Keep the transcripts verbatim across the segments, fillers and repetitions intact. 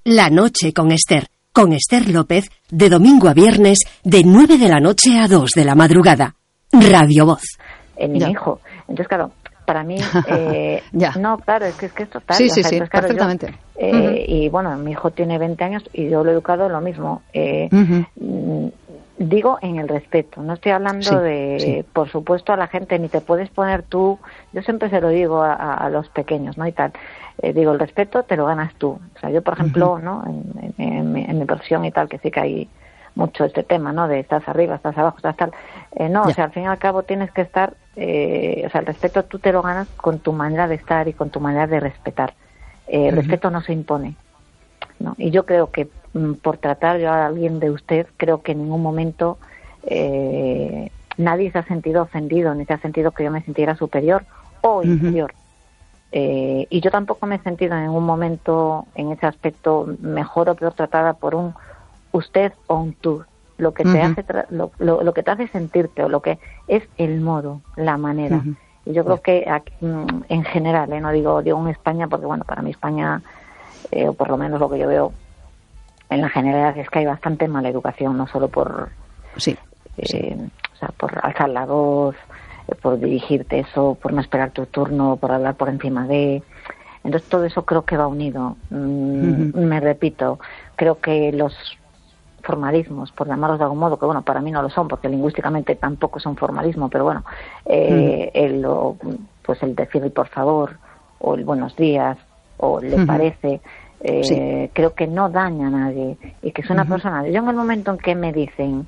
La noche con Esther, con Esther López, de domingo a viernes, de nueve de la noche a dos de la madrugada. Radio Voz. En mi ya. hijo. Entonces, claro, para mí... Eh, ya. No, claro, es que es, que es total. Sí, o sí, sea, sí, entonces, claro, perfectamente. Yo, eh, uh-huh. Y bueno, mi hijo tiene veinte años y yo lo he educado lo mismo. Eh, uh-huh. Digo en el respeto, no estoy hablando sí, de, sí. por supuesto, a la gente, ni te puedes poner tú, yo siempre se lo digo a, a los pequeños, ¿no? Y tal, eh, digo, el respeto te lo ganas tú. O sea, yo, por ejemplo, uh-huh. ¿no? En, en, en, mi, en mi profesión y tal, que sí que hay mucho este tema, ¿no? De estás arriba, estás abajo, estás tal. Eh, no, yeah. o sea, al fin y al cabo tienes que estar, eh, o sea, el respeto tú te lo ganas con tu manera de estar y con tu manera de respetar. Eh, el uh-huh. respeto no se impone, ¿no? Y yo creo que por tratar yo a alguien de usted, creo que en ningún momento eh, nadie se ha sentido ofendido, ni se ha sentido que yo me sintiera superior o inferior. Uh-huh. Eh, y yo tampoco me he sentido en ningún momento en ese aspecto mejor o peor tratada por un usted o un tú. Lo que te uh-huh. hace tra- lo, lo, lo que te hace sentirte o lo que es el modo, la manera. Uh-huh. Y yo creo uh-huh. que aquí, en general, eh, no digo digo en España porque bueno, para mí España eh, o por lo menos lo que yo veo en la generalidad es que hay bastante mala educación, no solo por sí, eh, sí. o sea, por alzar la voz, eh, por dirigirte eso, por no esperar tu turno, por hablar por encima de... Entonces todo eso creo que va unido. Mm, uh-huh. Me repito, creo que los formalismos, por llamarlos de algún modo, que bueno, para mí no lo son, porque lingüísticamente tampoco son formalismo, pero bueno, eh, uh-huh. el, o, pues el decir el por favor, o el buenos días, o le uh-huh. parece... Eh, sí. Creo que no daña a nadie y que es una uh-huh. persona. Yo en el momento en que me dicen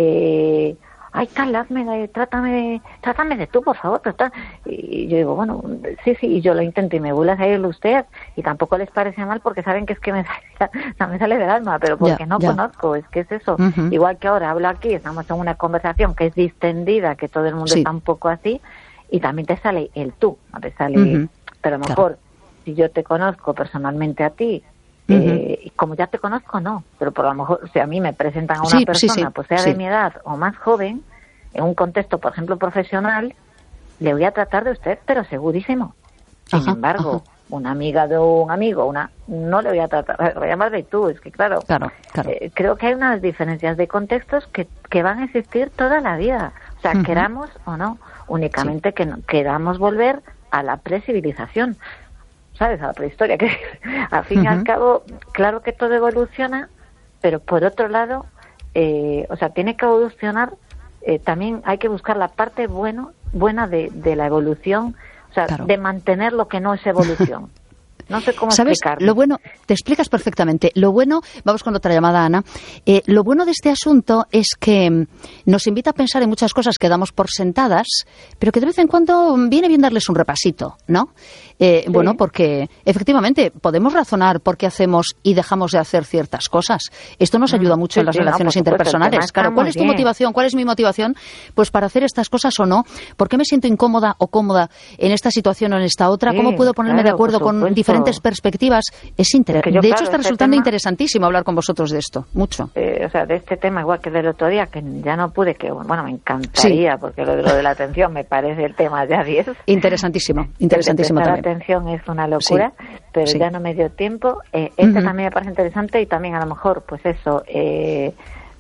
eh, ay Carla, hazme, trátame, trátame de tú por favor, trata... y yo digo bueno, sí, sí, y yo lo intento y me vuelve a salir usted y tampoco les parece mal porque saben que es que me sale, no, me sale del alma, pero porque yeah, no yeah. conozco, es que es eso. Uh-huh. Igual que ahora hablo aquí, estamos en una conversación que es distendida, que todo el mundo sí. está un poco así y también te sale el tú, no te sale, uh-huh. pero a lo mejor claro. Si yo te conozco personalmente a ti, uh-huh. eh, como ya te conozco, no, pero por lo mejor, si a mí me presentan a una sí, persona, sí, sí, pues sea sí. de mi edad o más joven, en un contexto, por ejemplo, profesional, le voy a tratar de usted, pero segurísimo. Sin ajá, embargo, ajá. una amiga de un amigo, una no le voy a tratar, le voy a llamar de tú, es que claro, claro, claro. Eh, creo que hay unas diferencias de contextos que, que van a existir toda la vida, o sea, uh-huh. queramos o no, únicamente sí. que no, queramos volver a la precivilización. ¿Sabes? A la prehistoria, que al fin uh-huh. y al cabo, claro que todo evoluciona, pero por otro lado, eh, o sea, tiene que evolucionar, eh, también hay que buscar la parte bueno, buena de, de la evolución, o sea, claro. de mantener lo que no es evolución. No sé cómo ¿Sabes? explicarlo. Lo bueno, te explicas perfectamente. Lo bueno, vamos con otra llamada, Ana. Eh, lo bueno de este asunto es que nos invita a pensar en muchas cosas que damos por sentadas, pero que de vez en cuando viene bien darles un repasito, ¿no? Eh, sí. Bueno, porque efectivamente podemos razonar por qué hacemos y dejamos de hacer ciertas cosas. Esto nos ayuda mucho sí, en las sí, relaciones no, interpersonales. Claro, ¿cuál es tu bien. motivación? ¿Cuál es mi motivación? Pues para hacer estas cosas o no. ¿Por qué me siento incómoda o cómoda en esta situación o en esta otra? ¿Cómo sí, puedo ponerme claro, de acuerdo con diferentes perspectivas? Es interesante. De claro, hecho, está este resultando tema, interesantísimo hablar con vosotros de esto. Mucho. Eh, o sea, de este tema, igual que del otro día, que ya no pude, que bueno, me encantaría, sí. porque lo de, lo de la atención me parece el tema ya diez. Interesantísimo, interesantísimo también. La atención es una locura, sí. pero sí. ya no me dio tiempo. Eh, este uh-huh. también me parece interesante y también a lo mejor, pues eso, eh,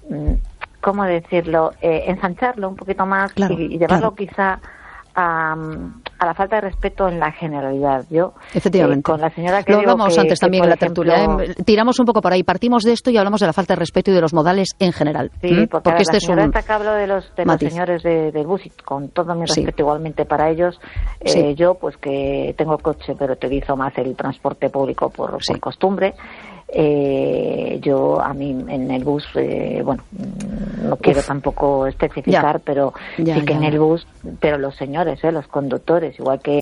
¿cómo decirlo? Eh, ensancharlo un poquito más claro, y, y llevarlo claro. quizá a, a la falta de respeto en la generalidad. Yo, efectivamente. Eh, con la señora que lo digo hablamos que, antes que, también en la tertulia. ejemplo, ¿eh? Tiramos un poco por ahí, partimos de esto y hablamos de la falta de respeto y de los modales en general. Sí, ¿Mm? porque, porque la este señora es un esta que hablo de los, de los señores de, del bus, y con todo mi respeto sí. igualmente para ellos, eh, sí. yo pues que tengo coche pero utilizo más el transporte público por, sí. por costumbre. Eh, yo a mí en el bus, eh, bueno, no quiero Uf. tampoco especificar, ya. pero ya, sí que ya. en el bus, pero los señores, eh, los conductores, igual que